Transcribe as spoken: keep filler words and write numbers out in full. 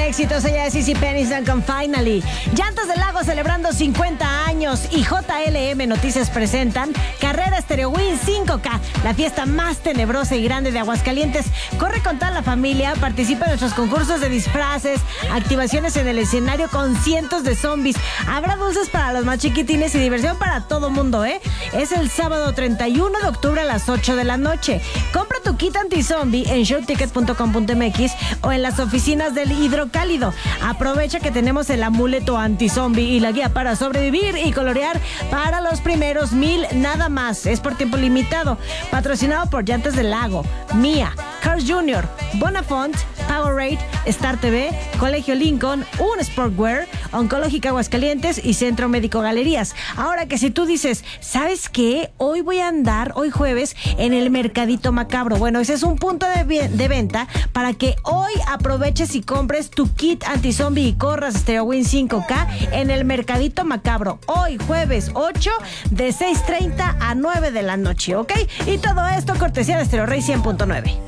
éxitos, ella es Easy Peniston con Finally. Llantas del Lago celebrando cincuenta años y J L M Noticias presentan Carrera Stereo Win cinco K, la fiesta más tenebrosa y grande de Aguascalientes. Corre con toda la familia, participa en nuestros concursos de disfraces, activaciones en el escenario con cientos de zombies. Habrá dulces para los más chiquitines y diversión para todo mundo, ¿eh? Es el sábado treinta y uno de octubre a las ocho de la noche. Compra tu kit anti-zombie en showticket punto com punto m x o en las oficinas del Hidrocálido. Aprovecha que tenemos el amuleto anti-zombie y la guía para sobrevivir y colorear para los primeros mil nada más. Es por tiempo limitado. Patrocinado por Llantas del Lago, Mía, Cars Junior, Bonafont, Powerade, Star T V, Colegio Lincoln, Un Sportwear, Oncológica Aguascalientes y Centro Médico Galerías. Ahora que si tú dices, ¿sabes qué? Hoy voy a andar, hoy jueves, en el Mercadito Macabro. Bueno, ese es un punto de, de venta para que hoy aproveches y compres tu kit anti-zombie y corras Stereo Win cinco K en el Mercadito Macabro. Hoy, jueves ocho, de seis treinta a nueve de la noche, ¿ok? Y todo esto cortesía de Stereo Rey cien punto nueve.